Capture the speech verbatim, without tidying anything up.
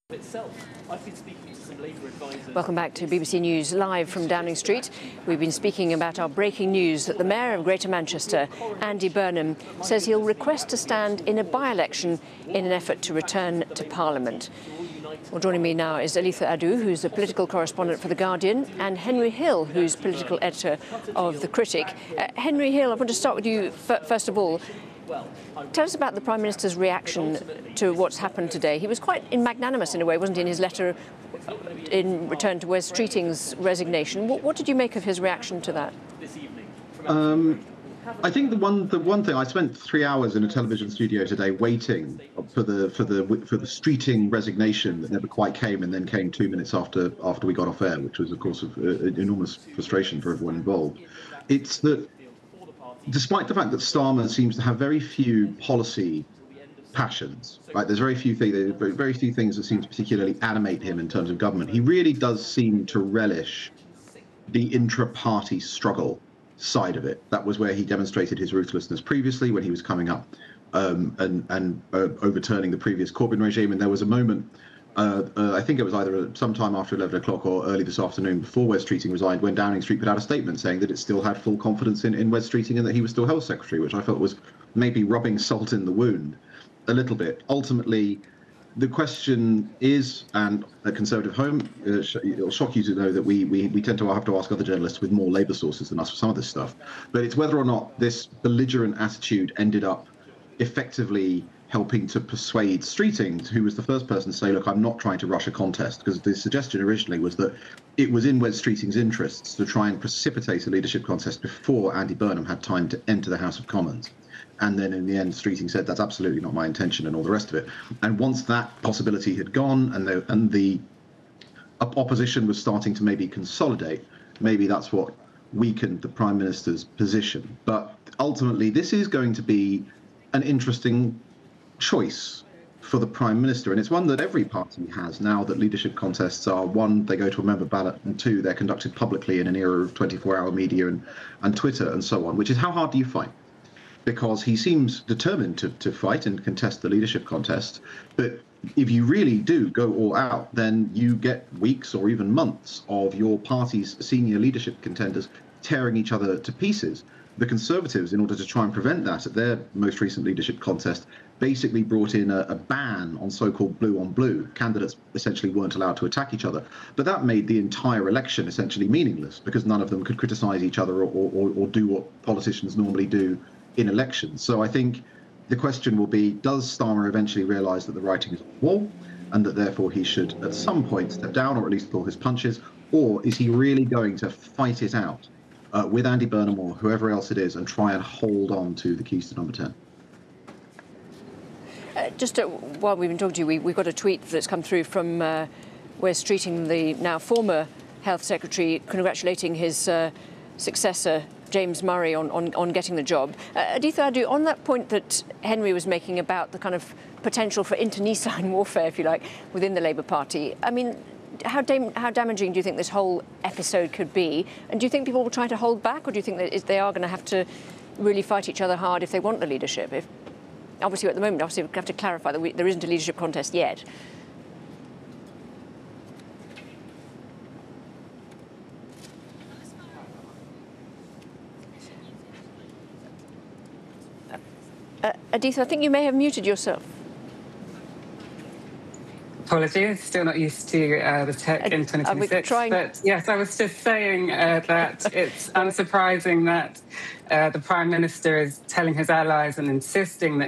Welcome back to B B C News live from Downing Street. We've been speaking about our breaking news that the Mayor of Greater Manchester, Andy Burnham, says he'll request to stand in a by-election in an effort to return to Parliament. Well, joining me now is Elitha Adu, who's a political correspondent for The Guardian, and Henry Hill, who's political editor of The Critic. Uh, Henry Hill, I want to start with you first of all. Tell us about the Prime Minister's reaction to what's happened today. He was quite magnanimous in a way, wasn't he, in his letter in return to Wes Streeting's resignation. What, what did you make of his reaction to that? Um, I think the one the one thing I spent three hours in a television studio today waiting for the for the for the Streeting resignation that never quite came, and then came two minutes after after we got off air, which was of course of uh, enormous frustration for everyone involved. It's that despite the fact that Starmer seems to have very few policy passions, right? There's very few things, very, very few things that seem to particularly animate him in terms of government. He really does seem to relish the intra-party struggle side of it. That was where he demonstrated his ruthlessness previously when he was coming up um, and, and uh, overturning the previous Corbyn regime. And there was a moment, uh, uh, I think it was either sometime after eleven o'clock or early this afternoon before Wes Streeting resigned, when Downing Street put out a statement saying that it still had full confidence in, in Wes Streeting and that he was still Health Secretary, which I felt was maybe rubbing salt in the wound a little bit. Ultimately, the question is, and at Conservative Home, uh, it'll shock you to know that we, we, we tend to have to ask other journalists with more Labour sources than us for some of this stuff, but it's whether or not this belligerent attitude ended up effectively helping to persuade Streeting, who was the first person to say, look, I'm not trying to rush a contest, because the suggestion originally was that it was in Wes Streeting's interests to try and precipitate a leadership contest before Andy Burnham had time to enter the House of Commons. And then in the end, Streeting said, that's absolutely not my intention, and all the rest of it. And once that possibility had gone and the, and the opposition was starting to maybe consolidate, maybe that's what weakened the Prime Minister's position. But ultimately, this is going to be an interesting choice for the Prime Minister. And it's one that every party has now that leadership contests are, one, they go to a member ballot, and two, they're conducted publicly in an era of twenty-four hour media and, and Twitter and so on, which is how hard do you fight? Because he seems determined to, to fight and contest the leadership contest. But if you really do go all out, then you get weeks or even months of your party's senior leadership contenders tearing each other to pieces. The Conservatives, in order to try and prevent that at their most recent leadership contest, basically brought in a, a ban on so-called blue on blue. Candidates essentially weren't allowed to attack each other. But that made the entire election essentially meaningless, because none of them could criticise each other or, or, or do what politicians normally do in elections. So I think the question will be, does Starmer eventually realise that the writing is on the wall and that therefore he should at some point step down or at least pull his punches, or is he really going to fight it out uh, with Andy Burnham or whoever else it is and try and hold on to the keys to number ten? Uh, just uh, while we've been talking to you, we, we've got a tweet that's come through from uh, Wes Streeting, the now former Health Secretary, congratulating his uh, successor, James Murray, on, on, on getting the job. Uh, Elitha Adu, on that point that Henry was making about the kind of potential for internecine warfare, if you like, within the Labour Party, I mean, how, dam how damaging do you think this whole episode could be? And do you think people will try to hold back, or do you think that they are going to have to really fight each other hard if they want the leadership? If, obviously, at the moment, obviously, we have to clarify that we, there isn't a leadership contest yet. Uh, Elitha, I think you may have muted yourself. Apologies, still not used to uh, the tech in twenty twenty-six. Trying... But yes, I was just saying uh, that it's unsurprising that uh, the Prime Minister is telling his allies and insisting that